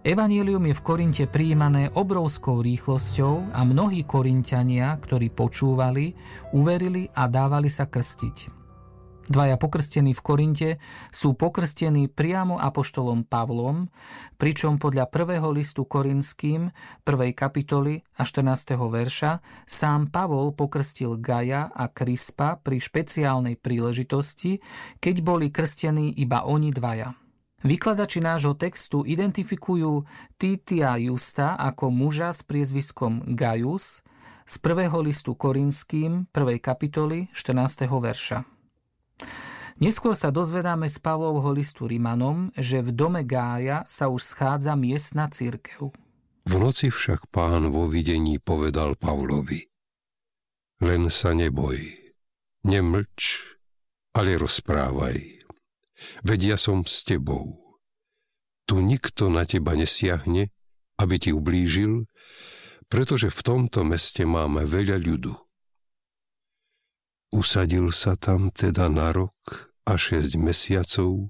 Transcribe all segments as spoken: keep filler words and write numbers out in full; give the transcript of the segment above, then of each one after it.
Evanjelium je v Korinte prijímané obrovskou rýchlosťou a mnohí Korinťania, ktorí počúvali, uverili a dávali sa krstiť. Dvaja pokrstení v Korinte sú pokrstení priamo apoštolom Pavlom, pričom podľa prvého listu Korinským, prvej kapitoly a štrnásteho verša, sám Pavol pokrstil Gaja a Krispa pri špeciálnej príležitosti, keď boli krstení iba oni dvaja. Vykladači nášho textu identifikujú Titia Justa ako muža s priezviskom Gaius z prvého listu Korinským, prvej kapitoly, štrnásteho verša. Neskôr sa dozvedáme z Pavlovho listu Rimanom, že v dome Gája sa už schádza miestna cirkev. V noci však Pán vo videní povedal Pavlovi: Len sa neboj, nemlč, ale rozprávaj. Veď ja som s tebou. Tu nikto na teba nesiahne, aby ti ublížil, pretože v tomto meste máme veľa ľudu. Usadil sa tam teda na rok a šesť mesiacov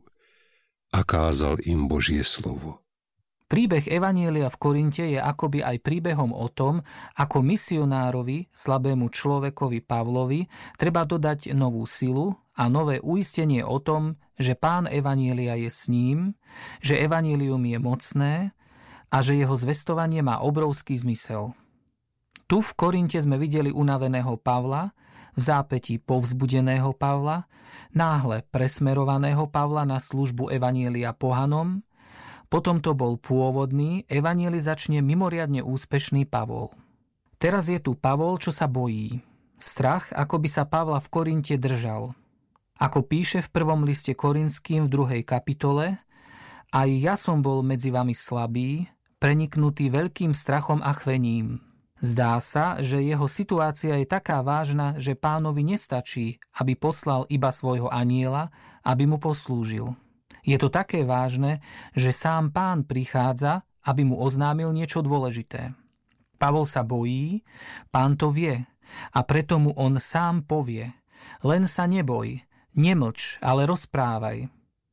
a kázal im Božie slovo. Príbeh Evanjelia v Korinte je akoby aj príbehom o tom, ako misionárovi, slabému človekovi Pavlovi, treba dodať novú silu a nové uistenie o tom, že Pán Evanjelia je s ním, že Evanjelium je mocné a že jeho zvestovanie má obrovský zmysel. Tu v Korinte sme videli unaveného Pavla, v zápätí povzbudeného Pavla, náhle presmerovaného Pavla na službu Evanjelia pohanom. Potom to bol pôvodný, evanjelizačne mimoriadne úspešný Pavol. Teraz je tu Pavol, čo sa bojí. Strach, ako by sa Pavla v Korinte držal. Ako píše v prvom liste Korinským v druhej kapitole: Aj ja som bol medzi vami slabý, preniknutý veľkým strachom a chvením. Zdá sa, že jeho situácia je taká vážna, že Pánovi nestačí, aby poslal iba svojho anjela, aby mu poslúžil. Je to také vážne, že sám Pán prichádza, aby mu oznámil niečo dôležité. Pavol sa bojí, Pán to vie, a preto mu on sám povie: Len sa neboj, nemlč, ale rozprávaj.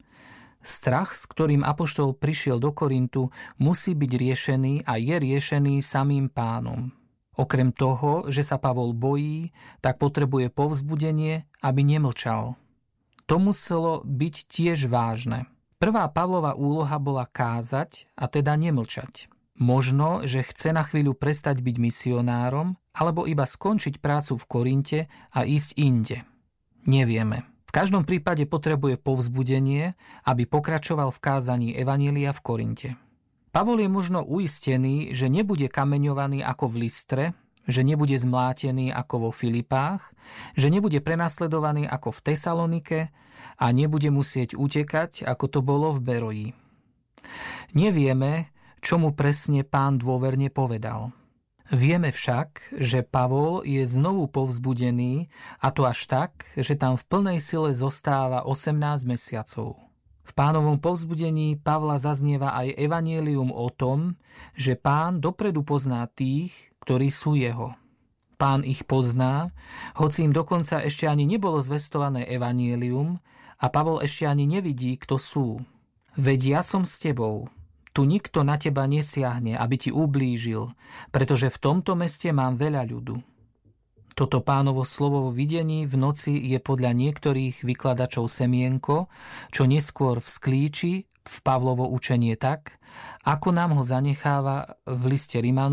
Strach, s ktorým apoštol prišiel do Korintu, musí byť riešený a je riešený samým Pánom. Okrem toho, že sa Pavol bojí, tak potrebuje povzbudenie, aby nemlčal. To muselo byť tiež vážne. Prvá Pavlova úloha bola kázať, a teda nemlčať. Možno, že chce na chvíľu prestať byť misionárom, alebo iba skončiť prácu v Korinte a ísť inde. Nevieme. V každom prípade potrebuje povzbudenie, aby pokračoval v kázaní Evanjelia v Korinte. Pavol je možno uistený, že nebude kameňovaný ako v Listre, že nebude zmlátený ako vo Filipách, že nebude prenasledovaný ako v Tesalonike a nebude musieť utekať, ako to bolo v Beroji. Nevieme, čo mu presne Pán dôverne povedal. Vieme však, že Pavol je znovu povzbudený, a to až tak, že tam v plnej sile zostáva osemnásť mesiacov. V Pánovom povzbudení Pavla zaznieva aj evanjelium o tom, že Pán dopredu pozná tých, ktorí sú jeho. Pán ich pozná, hoci im dokonca ešte ani nebolo zvestované evanjelium a Pavol ešte ani nevidí, kto sú. Veď ja som s tebou. Tu nikto na teba nesiahne, aby ti ublížil, pretože v tomto meste mám veľa ľudu. Toto Pánovo slovo vo videní v noci je podľa niektorých vykladačov semienko, čo neskôr vzklíči v Pavlovo učenie tak, ako nám ho zanecháva v liste Rimanom